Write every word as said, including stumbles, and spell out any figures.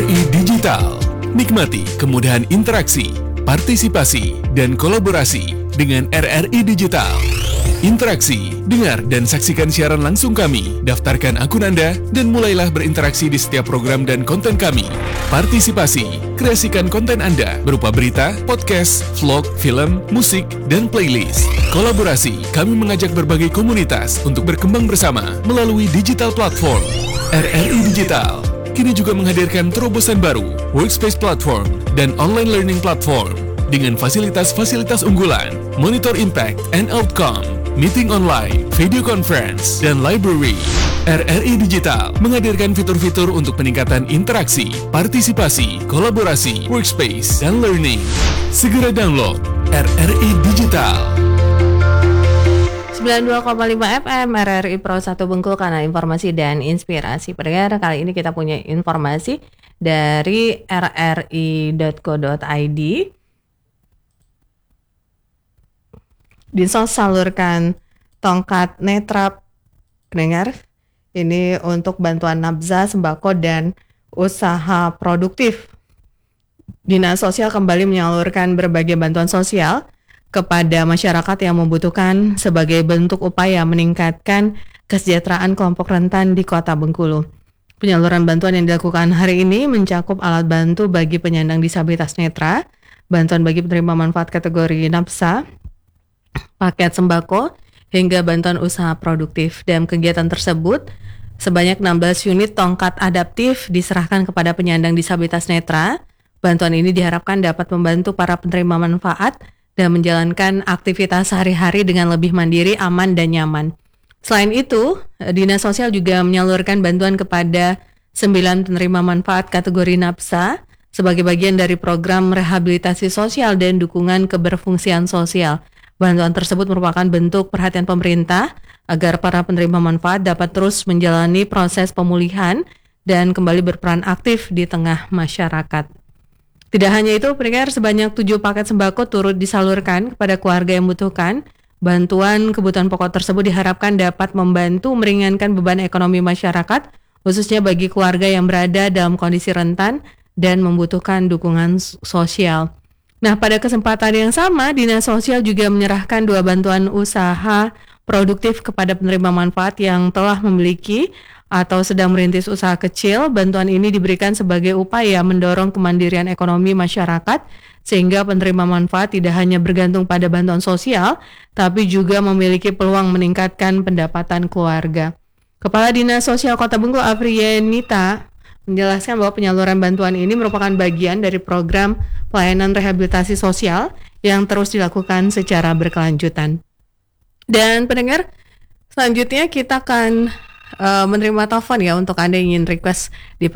I Digital. Nikmati kemudahan interaksi, partisipasi, dan kolaborasi dengan R R I Digital. Interaksi, dengar dan saksikan siaran langsung kami, daftarkan akun Anda, dan mulailah berinteraksi di setiap program dan konten kami. Partisipasi, kreasikan konten Anda berupa berita, podcast, vlog, film, musik, dan playlist. Kolaborasi, kami mengajak berbagai komunitas untuk berkembang bersama melalui digital platform. R R I Digital kini juga menghadirkan terobosan baru, workspace platform, dan online learning platform dengan fasilitas-fasilitas unggulan, monitor impact and outcome, meeting online, video conference, dan library. R R I Digital menghadirkan fitur-fitur untuk peningkatan interaksi, partisipasi, kolaborasi, workspace, dan learning. Segera download R R I Digital. sembilan puluh dua koma lima F M R R I Pro satu Bengkulu, karena informasi dan inspirasi pendengar. Kali ini kita punya informasi dari r r i dot co dot i d. Dinsos salurkan tongkat netra pendengar ini untuk bantuan nafkah, sembako, dan usaha produktif. Dinas Sosial kembali menyalurkan berbagai bantuan sosial kepada masyarakat yang membutuhkan sebagai bentuk upaya meningkatkan kesejahteraan kelompok rentan di Kota Bengkulu. Penyaluran bantuan yang dilakukan hari ini mencakup alat bantu bagi penyandang disabilitas netra, bantuan bagi penerima manfaat kategori nafsa, paket sembako, hingga bantuan usaha produktif. Dalam kegiatan tersebut, sebanyak enam belas unit tongkat adaptif diserahkan kepada penyandang disabilitas netra. Bantuan ini diharapkan dapat membantu para penerima manfaat dan menjalankan aktivitas sehari-hari dengan lebih mandiri, aman, dan nyaman. Selain itu, Dinas Sosial juga menyalurkan bantuan kepada sembilan penerima manfaat kategori nafsa sebagai bagian dari program rehabilitasi sosial dan dukungan keberfungsian sosial. Bantuan tersebut merupakan bentuk perhatian pemerintah agar para penerima manfaat dapat terus menjalani proses pemulihan dan kembali berperan aktif di tengah masyarakat. Tidak hanya itu, pendengar, sebanyak tujuh paket sembako turut disalurkan kepada keluarga yang membutuhkan. Bantuan kebutuhan pokok tersebut diharapkan dapat membantu meringankan beban ekonomi masyarakat, khususnya bagi keluarga yang berada dalam kondisi rentan dan membutuhkan dukungan sosial. Nah, pada kesempatan yang sama, Dinas Sosial juga menyerahkan dua bantuan usaha produktif kepada penerima manfaat yang telah memiliki atau sedang merintis usaha kecil. Bantuan ini diberikan sebagai upaya mendorong kemandirian ekonomi masyarakat sehingga penerima manfaat tidak hanya bergantung pada bantuan sosial, tapi juga memiliki peluang meningkatkan pendapatan keluarga. Kepala Dinas Sosial Kota Bengkulu, Afriyanita, menjelaskan bahwa penyaluran bantuan ini merupakan bagian dari program pelayanan rehabilitasi sosial yang terus dilakukan secara berkelanjutan. Dan pendengar, selanjutnya kita akan Uh, menerima telepon ya untuk Anda yang ingin request di